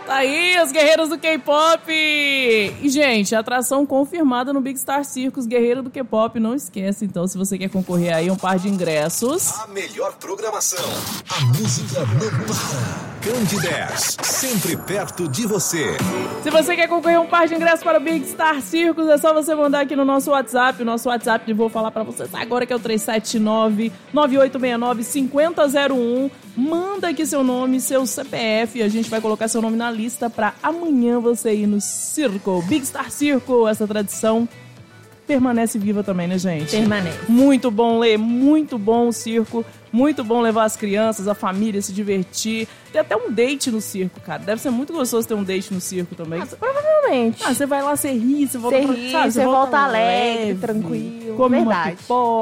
Tá aí, os guerreiros do K-pop! E, gente, atração confirmada no Big Star Circus, Guerreiro do K-pop. Não esquece, então, se você quer concorrer aí a um par de ingressos. A melhor programação. A música não para. Candidez, sempre perto de você. Se você quer concorrer a um par de ingressos para o Big Star Circus, é só você mandar aqui no nosso WhatsApp. O nosso WhatsApp, eu vou falar pra vocês agora, que é o 379-9869-5001. Manda aqui seu nome, seu CPF, e a gente vai colocar seu nome na lista pra amanhã você ir no circo. Big Star Circle, essa tradição permanece viva também, né, gente? Permanece. Muito bom, Lê, muito bom o circo, muito bom levar as crianças, a família, se divertir. Tem até um date no circo, cara. Deve ser muito gostoso ter um date no circo também. Provavelmente. Você vai lá, você ri, você volta, Você volta alegre, tranquilo. come Verdade. uma pipoca.